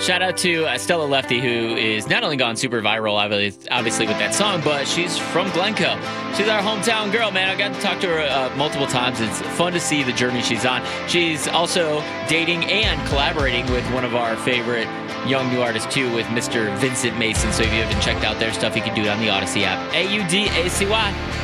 Shout out to Stella Lefty, who is not only gone super viral, obviously with that song, but she's from Glencoe. She's our hometown girl, man. I got to talk to her multiple times. It's fun to see the journey she's on. She's also dating and collaborating with one of our favorite young new artists, too, with Mr. Vincent Mason. So if you haven't checked out their stuff, you can do it on the Odyssey app. AUDACY.